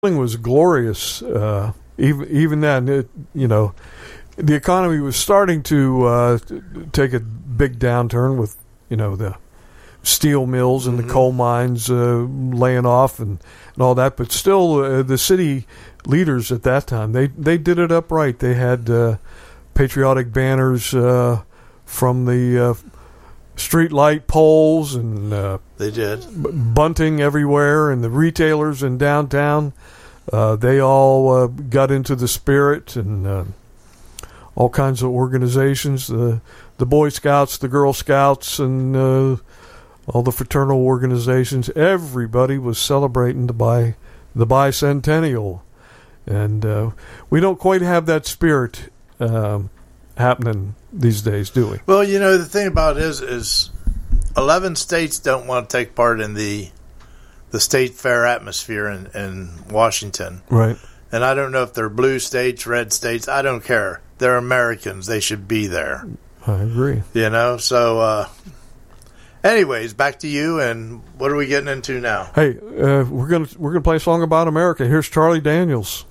was glorious. Even then, the economy was starting to take a big downturn with the steel mills and the coal mines laying off and all that. But still, the city leaders at that time, they did it upright. They had patriotic banners from the street light poles, and they did bunting everywhere, and the retailers in downtown, they all got into the spirit, and all kinds of organizations, the Boy Scouts, the Girl Scouts, and all the fraternal organizations. Everybody was celebrating the bicentennial, and we don't quite have that spirit happening these days, do we? Well, the thing about it is 11 states don't want to take part in the state fair atmosphere in Washington. Right. And I don't know if they're blue states, red states. I don't care. They're Americans. They should be there. I agree. So anyways, back to you, and what are we getting into now? Hey, we're gonna play a song about America. Here's Charlie Daniels.